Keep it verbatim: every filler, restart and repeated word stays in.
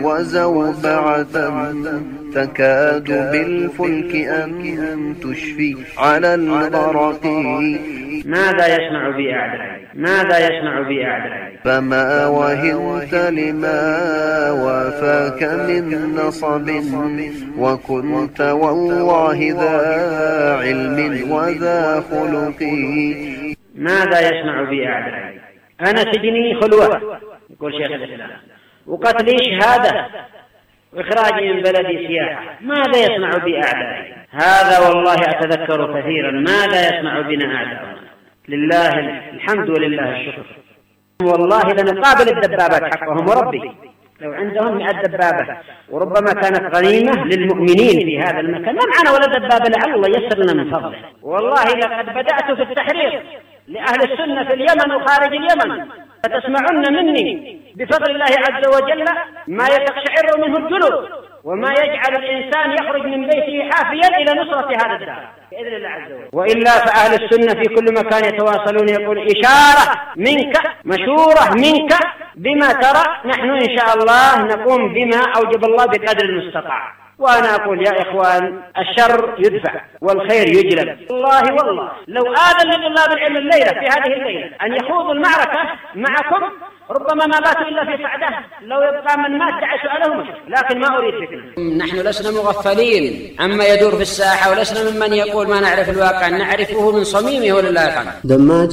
وزوبعة تكاد بالفلك أن تشفي على الغرق. ماذا يصنع بي أعدائي؟ ماذا يصنع بي أعدائي؟ فما وهنت لما وافاك من نصب وكنت والله ذا علم وذا خلق. ماذا يصنع بي أعدائي؟ أنا سجني خلوة، يقول شيخ الإسلام، وقتلي شهادة، وإخراجي من بلدي سياحة. ماذا يصنع بي أعدائي؟ هذا والله أتذكر كثيرا. ماذا يصنع بنا أعدائنا؟ لله الحمد ولله الشكر. والله لنقابل الدبابات حقهم، وربي لو عندهم مئة دبابة وربما كانت غنيمة للمؤمنين في هذا المكان، ما معنا ولا دبابة، لعل الله يسر لنا من فضله. والله لقد بدأت في التحرير لأهل السنة في اليمن وخارج اليمن، فتسمعن مني بفضل الله عز وجل ما يتقشعر منه الجلود، وما يجعل الإنسان يخرج من بيته حافيا إلى نصرة هذا الدار بإذن الله عز وجل. وإلا فأهل السنة في كل مكان يتواصلون، يقول إشارة منك، مشورة منك بما ترى، نحن إن شاء الله نقوم بما أوجب الله بقدر المستطاع. وأنا أقول يا إخوان، الشر يدفع والخير يجلب. والله والله لو آذن لطلاب العلم الليلة في هذه الليلة أن يخوضوا المعركة معكم ربما ما باتوا إلا في صعده، لو يبقى من مات دعا سؤالهم، لكن ما أريد فتنة. نحن لسنا مغفلين عما يدور في الساحة، ولسنا ممن يقول ما نعرف الواقع، نعرفه من صميمه ولله الحمد.